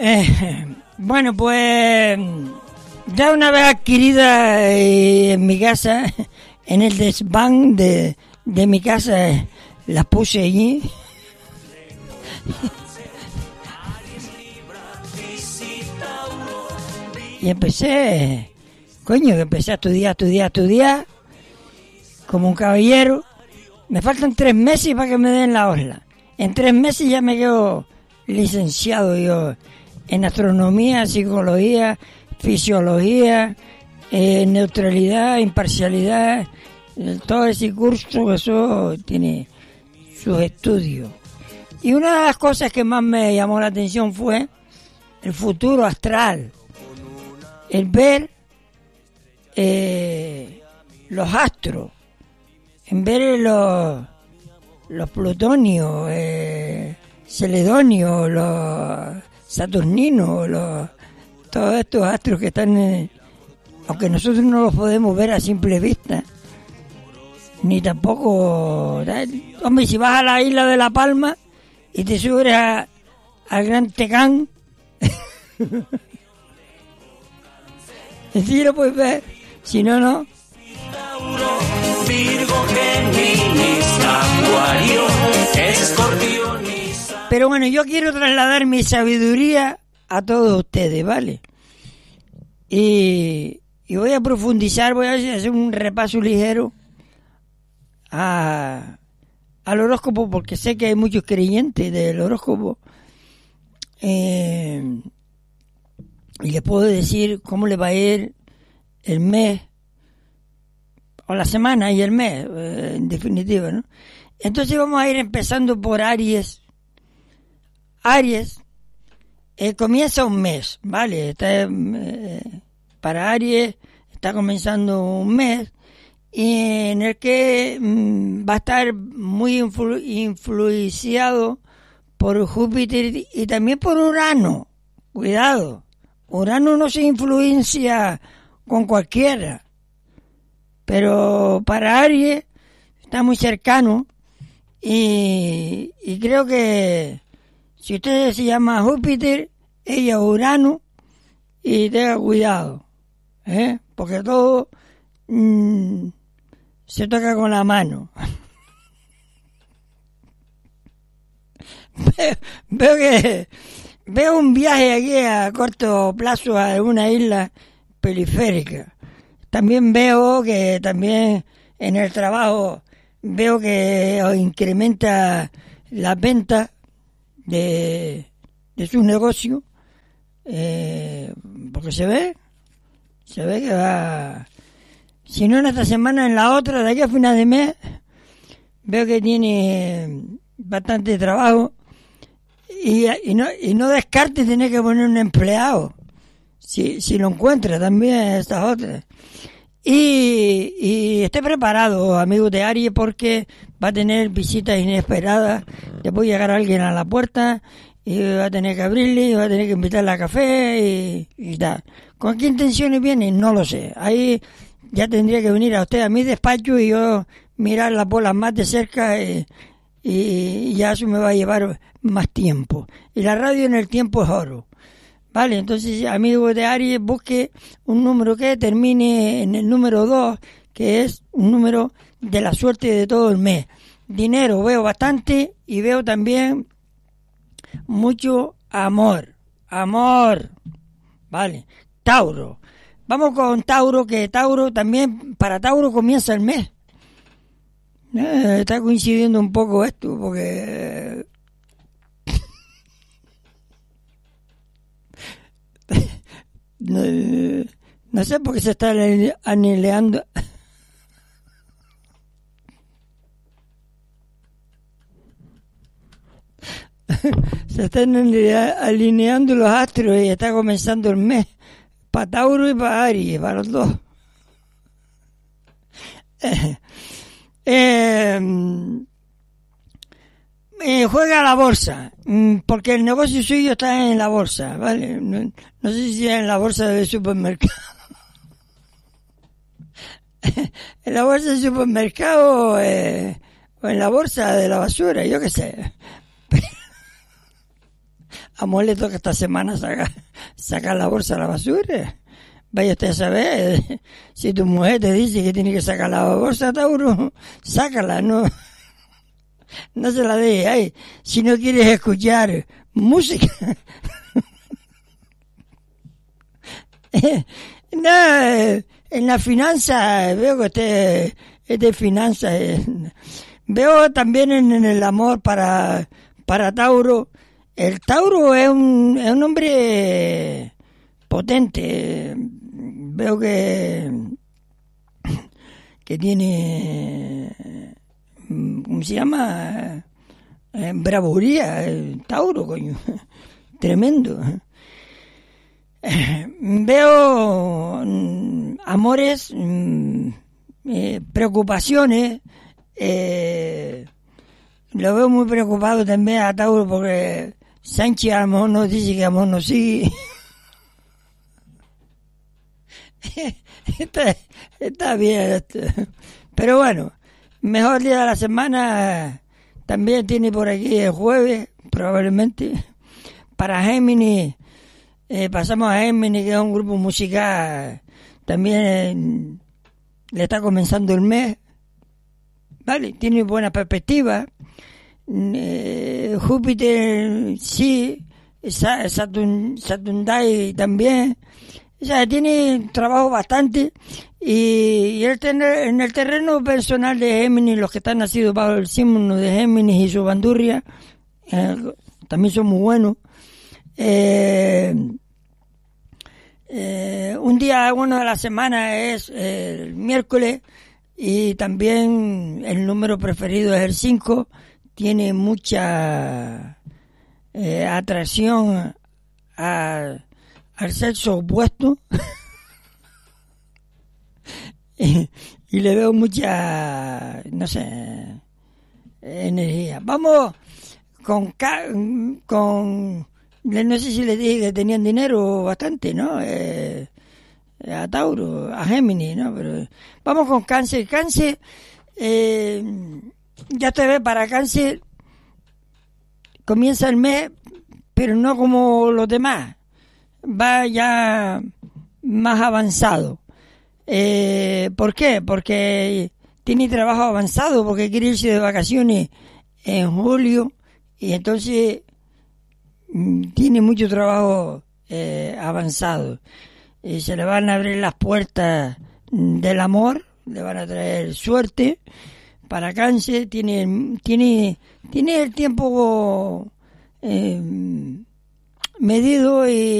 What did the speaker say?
Bueno, pues ya una vez adquirida en mi casa, en el desván de mi casa, la puse allí. Y empecé a estudiar, como un caballero. Me faltan 3 meses para que me den la orla. En 3 meses ya me quedo licenciado yo en astronomía, psicología, fisiología, neutralidad, imparcialidad, todo ese curso, eso tiene sus estudios. Y una de las cosas que más me llamó la atención fue el futuro astral, el ver los astros, en ver los plutonios, celedonios, los saturninos, todos estos astros que están, aunque nosotros no los podemos ver a simple vista, ni tampoco, hombre, si vas a la isla de La Palma y te subes al Gran Tecán, sí lo puedes ver, si no, no. Pero bueno, yo quiero trasladar mi sabiduría a todos ustedes, ¿vale? Y voy a profundizar, voy a hacer un repaso ligero al horóscopo, porque sé que hay muchos creyentes del horóscopo. Y les puedo decir cómo le va a ir el mes, o la semana y el mes, en definitiva, ¿no? Entonces vamos a ir empezando por Aries. Aries comienza un mes, ¿vale? Para Aries está comenzando un mes en el que va a estar muy influenciado por Júpiter y también por Urano. Cuidado, Urano no se influencia con cualquiera, pero para Aries está muy cercano y creo que si usted se llama Júpiter, ella Urano, y tenga cuidado, porque todo se toca con la mano. Veo un viaje aquí a corto plazo a una isla periférica. También veo que en el trabajo veo que incrementa las ventas de sus negocios, porque se ve que va, si no en esta semana, en la otra, de aquí a final de mes, veo que tiene bastante trabajo y no descarte tener que poner un empleado, si lo encuentra también estas otras. Y esté preparado, amigos de Aries, porque va a tener visitas inesperadas. Te puede llegar alguien a la puerta y va a tener que abrirle, va a tener que invitarle a café y tal. ¿Con qué intenciones viene? No lo sé. Ahí ya tendría que venir a usted a mi despacho y yo mirar las bolas más de cerca y ya eso me va a llevar más tiempo. Y la radio en el tiempo es oro. Vale, entonces, amigo de Aries, busque un número que termine en el número 2, que es un número de la suerte de todo el mes. Dinero veo bastante y veo también mucho amor. Vale, Tauro. Vamos con Tauro, que Tauro también, para Tauro comienza el mes. Está coincidiendo un poco esto, porque no sé por qué se está anhelando. Se están alineando los astros y está comenzando el mes para Tauro y para Aries, para los dos. Juega a la bolsa, porque el negocio suyo está en la bolsa, ¿vale? No sé si es en la bolsa del supermercado. En la bolsa del supermercado o en la bolsa de la basura, yo qué sé. Amor, le toca esta semana sacar la bolsa a la basura. Vaya usted a saber, si tu mujer te dice que tiene que sacar la bolsa, Tauro, sácala, no se la deje ahí. Si no quieres escuchar música. No, en la finanza, veo que usted es de finanzas. Veo también en el amor para Tauro. El Tauro es un hombre potente. Veo que tiene, ¿cómo se llama? Bravuría, el Tauro, coño. Tremendo. Veo amores, preocupaciones. Lo veo muy preocupado también a Tauro porque Sánchez a lo mejor nos dice que amor no sigue. Está bien esto. Pero bueno, mejor día de la semana también tiene por aquí el jueves, probablemente. Para Géminis, pasamos a Géminis, que es un grupo musical, también le está comenzando el mes, ¿vale? Tiene buena perspectiva. Júpiter, sí, Saturnday también. O sea, tiene trabajo bastante y en el terreno personal de Géminis, los que están nacidos bajo el signo de Géminis y su bandurria, también son muy buenos. Un día bueno de la semana es el miércoles y también el número preferido es el 5. Tiene mucha atracción al sexo opuesto y le veo mucha, no sé, energía. Vamos con no sé si les dije que tenían dinero bastante, ¿no? A Tauro, a Géminis, ¿no? Pero vamos con Cáncer. Cáncer, ya te ves, para Cáncer comienza el mes, pero no como los demás. Va ya más avanzado. ¿Por qué? Porque tiene trabajo avanzado, porque quiere irse de vacaciones en julio y entonces tiene mucho trabajo avanzado. Se le van a abrir las puertas del amor, le van a traer suerte. Para Cáncer tiene el tiempo medido y